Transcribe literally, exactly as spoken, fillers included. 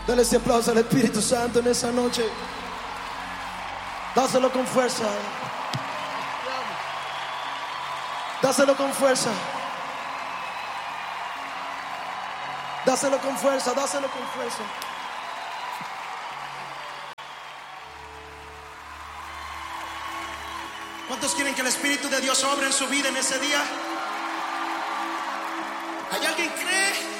Dale ese aplauso al Espíritu Santo en esa noche. Dáselo con fuerza. Dáselo con fuerza. Dáselo con fuerza, dáselo con fuerza. ¿Cuántos quieren que el Espíritu de Dios obre en su vida en ese día? ¿Hay alguien que cree?